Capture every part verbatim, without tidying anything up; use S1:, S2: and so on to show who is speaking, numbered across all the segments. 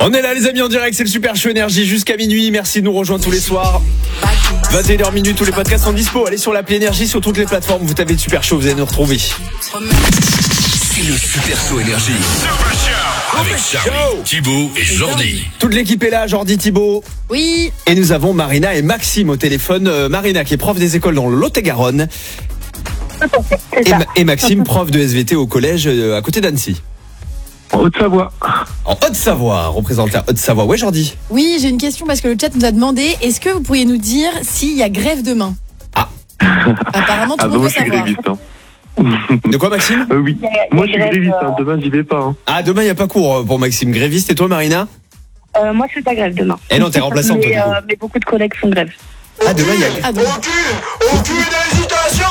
S1: On est là les amis en direct, c'est le Super Show Énergie jusqu'à minuit. Merci de nous rejoindre tous les soirs. vingt et une heures minutes, tous les podcasts sont dispo. Allez sur l'appli Énergie, sur toutes les plateformes. Vous tapez le Super Show, vous allez nous retrouver.
S2: C'est le Super Show Énergie. Avec Charlie, Thibaut et Jordi.
S1: Toute l'équipe est là, Jordi, Thibaut.
S3: Oui.
S1: Et nous avons Marina et Maxime au téléphone. Euh, Marina qui est prof des écoles dans le Lot-et-Garonne. Et, Ma- et Maxime, prof de S V T au collège euh, à côté d'Annecy.
S4: En Haute-Savoie.
S1: En Haute-Savoie, représente la Haute-Savoie. Ouais, Jordi.
S3: Oui, j'ai une question parce que le chat nous a demandé, est-ce que vous pourriez nous dire s'il y a grève demain?
S1: Ah.
S3: Apparemment, tout
S4: Ah
S3: le
S4: bah
S3: monde
S4: moi
S3: veut
S4: je suis
S3: savoir.
S4: gréviste. Hein.
S1: De quoi, Maxime?
S4: Euh, oui.
S5: Il y a- il y a
S4: Moi je suis
S5: grève,
S4: gréviste,
S5: euh,
S4: hein. Demain j'y vais pas. Hein.
S1: Ah, demain, il n'y a pas cours euh, pour Maxime. Gréviste, et toi, Marina?
S5: Euh, moi, je suis pas grève demain.
S1: Eh non, t'es remplaçante, toi,
S5: mais,
S1: du coup.
S5: euh, mais beaucoup de collègues font grève.
S1: Ah, demain, il y a...
S3: Ah, donc,
S2: Aucune, aucune hésitation.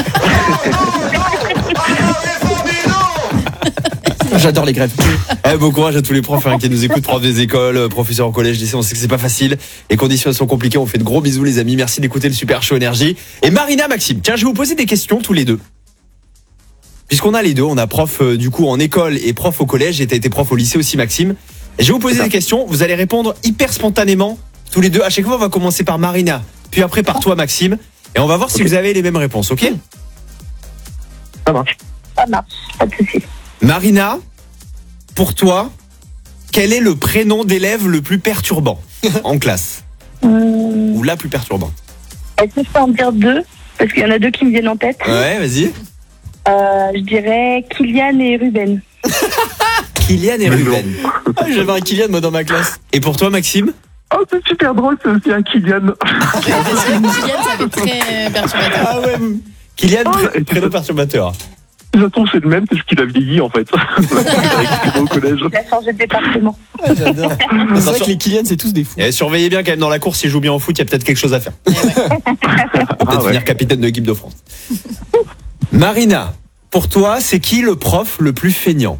S1: J'adore les grèves. Eh, bon courage à tous les profs hein, qui nous écoutent, profs des écoles, euh, professeurs au collège, lycée. On sait que c'est pas facile. Les conditions sont compliquées. On fait de gros bisous, les amis. Merci d'écouter le Super Show Énergie. Et Marina, Maxime, tiens, je vais vous poser des questions tous les deux. Puisqu'on a les deux, on a prof euh, du coup en école et prof au collège. Et t'as été prof au lycée aussi, Maxime. Et je vais vous poser des questions. Vous allez répondre hyper spontanément tous les deux. À chaque fois, on va commencer par Marina, puis après par toi, Maxime. Et on va voir si vous avez les mêmes réponses, ok?
S4: Ça marche.
S5: Ça marche, pas de souci.
S1: Marina, pour toi, quel est le prénom d'élève le plus perturbant en classe?
S5: Hum,
S1: Ou la plus perturbante?
S5: Est-ce que je peux en dire deux? Parce qu'il y en a deux qui me viennent en tête.
S1: Ouais, vas-y.
S5: Euh, je dirais Kylian et Ruben.
S1: Kylian et
S4: Mais
S1: Ruben.
S4: non.
S1: Ah, j'avais un Kylian, moi, dans ma classe. Et pour toi, Maxime?
S4: Oh c'est super drôle, c'est aussi un Kylian.
S3: parce que Kylian, ça va être très perturbateur.
S1: Ah ouais. Kylian,
S4: Oh,
S1: pré-
S4: et
S1: prénom
S4: tu-
S1: perturbateur.
S4: J'attends c'est le même, c'est ce qu'il a vieilli en fait. Avec au collège.
S5: Il a changé de département.
S1: J'adore.
S6: C'est vrai que les Kylian, c'est tous des fous.
S1: Et surveillez bien quand même dans la course, s'il joue bien au foot, il y a peut-être quelque chose à faire. Peut-être
S4: Ah ouais.
S1: devenir capitaine de l'équipe de France. Marina, pour toi, c'est qui le prof le plus feignant?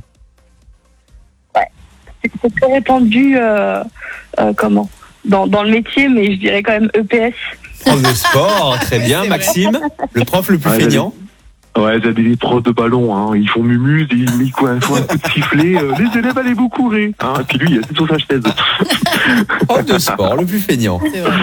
S5: C'est très répandu, euh, euh, comment dans, dans le métier, mais je dirais quand même E P S.
S1: Prof de sport, très bien.
S3: C'est vrai.
S1: Maxime, le prof le plus
S4: Ah,
S1: feignant?
S4: Ouais, j'avais des profs de ballon, hein. Ils font mumuse, ils ils font un coup de sifflet. euh, les élèves allaient vous courir. Hein. Et puis lui, il est sur sa chaise.
S1: Prof de sport, le plus feignant.
S3: C'est vrai.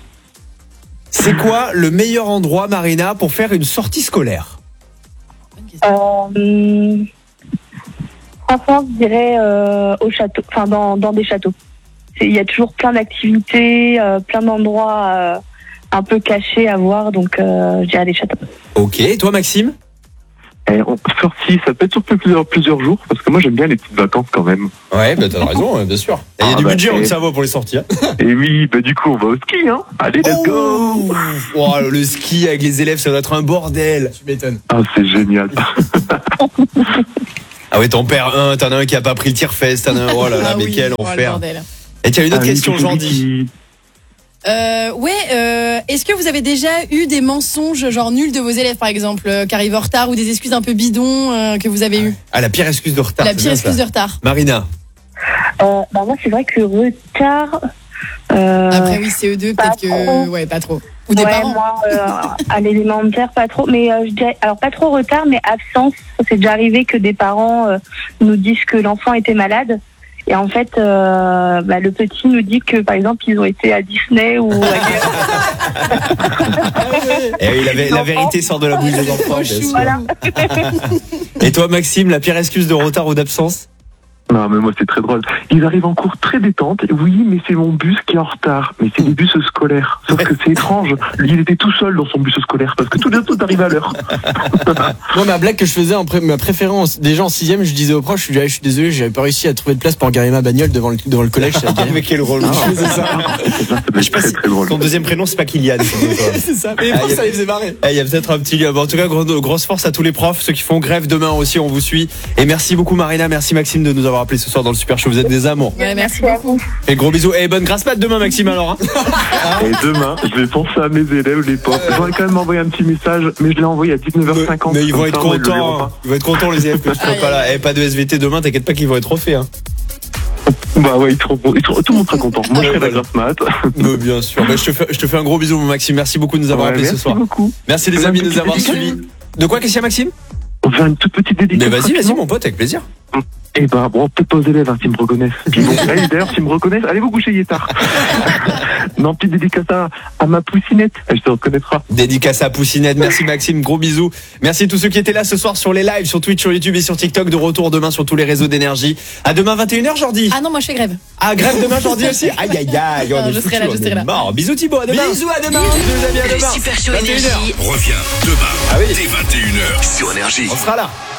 S1: C'est quoi le meilleur endroit, Marina, pour faire une sortie scolaire?
S3: Bonne question.
S5: Euh, franchement, je dirais euh, au château, enfin dans, dans des châteaux. C'est- Il y a toujours plein d'activités, euh, plein d'endroits euh, un peu cachés à voir, donc euh, je dirais des châteaux.
S1: Ok, et toi, Maxime?
S4: Et on sorti, ça peut être sur plusieurs, plusieurs jours, parce que moi j'aime bien les petites vacances quand même.
S1: Ouais, bah t'as raison, bien sûr. Il y a
S4: Ah,
S1: du
S4: bah,
S1: budget en
S4: et-
S1: Haute-Savoie pour les sorties. Hein.
S4: Et oui, bah du coup on va au ski, hein. Allez, let's go.
S1: Oh, le ski avec les élèves, ça doit être un bordel.
S6: Tu m'étonnes.
S4: Ah c'est génial.
S1: Ah ouais, t'en perds un, t'en as un qui a pas pris le tir-fest, t'en as un, oh là là,
S3: Ah
S1: mais
S3: oui,
S1: quel
S3: oh, le
S1: enfer.
S3: bordel.
S1: Et tiens, une autre
S4: Ah oui,
S1: question,
S4: c'est celui
S1: Jordi.
S4: qui-
S3: Euh, ouais, euh, est-ce que vous avez déjà eu des mensonges genre nuls de vos élèves par exemple, euh, qui arrivent en retard ou des excuses un peu bidons euh, que vous avez eues?
S1: Ah, la pire excuse de retard.
S3: La
S1: c'est
S3: pire
S1: bien
S3: excuse
S1: ça.
S3: de retard.
S1: Marina.
S5: Euh, bah moi, c'est vrai que retard. Euh,
S3: Après oui, C E deux
S5: pas
S3: peut-être que
S5: trop.
S3: ouais, pas trop. Ou des
S5: ouais,
S3: parents.
S5: moi, euh, à l'élémentaire, pas trop. Mais euh, je dirais, alors pas trop retard, mais absence. C'est déjà arrivé que des parents euh, nous disent que l'enfant était malade. Et en fait, euh, bah, le petit nous dit que, par exemple, ils ont été à Disney ou à...
S1: Eh oui, la, vé- la vérité sort de la bouche des enfants. bien sûr.
S5: Voilà.
S1: Et toi, Maxime, la pire excuse de retard ou d'absence?
S4: Non mais moi c'est très drôle. Ils arrivent en cours très détente. Oui mais c'est mon bus qui est en retard. Mais c'est des bus scolaires. Sauf que c'est étrange. Lui il était tout seul dans son bus scolaire parce que tous les autres arrivent à l'heure.
S6: Moi, ma blague que je faisais, en pré- ma préférence, déjà en sixième, je disais aux profs, je suis, je suis désolé, j'avais pas réussi à trouver de place pour garer ma bagnole devant le, devant le collège. ça galérait.
S1: Mais quel rôle.
S6: C'est ça.
S4: Ça doit
S1: Je sais
S4: être
S1: pas
S4: très
S1: si
S4: très drôle.
S1: ton deuxième prénom, c'est pas Kylian.
S6: C'est ça. Mais les
S1: Ah,
S6: profs,
S1: y a-
S6: ça les faisait marrer.
S1: Eh, il y a peut-être un petit lien. Bon, en tout cas, gros- grosse force à tous les profs, ceux qui font grève demain aussi, on vous suit. Et merci beaucoup Marina, merci Maxime de nous avoir appelé ce soir dans le Super Show. Vous êtes des amours.
S3: Ouais, merci
S5: à
S3: beaucoup.
S5: vous.
S1: Et gros bisous. Et bonne grasse mat demain Maxime alors. Hein.
S4: Et demain, je vais penser à mes élèves, les profs. J'aurais quand même envoyé un petit message, mais je l'ai envoyé à dix-neuf heures cinquante.
S1: Mais ils vont
S4: Comme
S1: être
S4: ça, au moins, ils le verront
S1: contents. Ils vont être contents les élèves que tu sois pas là. Eh, pas de S V T demain, t'inquiète pas qu'ils vont être refaits. Hein.
S4: pas. Bah ouais, ils seront, ils seront- tout le monde sera content. Moi, je serai la grasse mat.
S1: Mais bien sûr. Bah, je, te fais, je te fais un gros bisou, mon Maxime. Merci beaucoup de nous avoir
S4: Ouais,
S1: appelés ce
S4: merci
S1: soir.
S4: beaucoup.
S1: Merci les
S4: Une
S1: amis de nous
S4: petite
S1: avoir
S4: dédicace.
S1: suivis. De quoi, qu'est-ce qu'il y a, Maxime?
S4: On va faire une toute petite dédicace.
S1: Mais vas-y, vas-y,
S4: rapidement.
S1: mon pote, avec plaisir.
S4: Eh ben, bon, peut-être pas aux élèves, hein, s'ils me reconnaissent. Puis bon, allez, d'ailleurs, s'ils me reconnaissent, allez vous coucher, il est tard. Non, petite dédicace à, à ma poussinette, elle se reconnaîtra.
S1: Dédicace à Poussinette, merci Maxime, gros bisous. Merci à tous ceux qui étaient là ce soir sur les lives, sur Twitch, sur YouTube et sur TikTok. De retour demain sur tous les réseaux d'énergie. À demain vingt et une heures, Jordi.
S3: Ah non, moi je fais grève.
S1: Ah, grève demain, Jordi aussi. Aïe, aïe, aïe. On
S3: Non,
S1: est
S3: je
S1: foutus,
S3: serai là, je
S1: on est
S3: serai là.
S1: mort. Bisous Thibaut, à demain.
S6: Bisous, à demain.
S1: Bisous les amis, à
S2: Le
S1: demain.
S2: Super Show
S1: vingt et une heures.
S2: Énergie revient demain
S1: Ah oui.
S2: dès vingt et une heures sur Énergie.
S1: On sera là.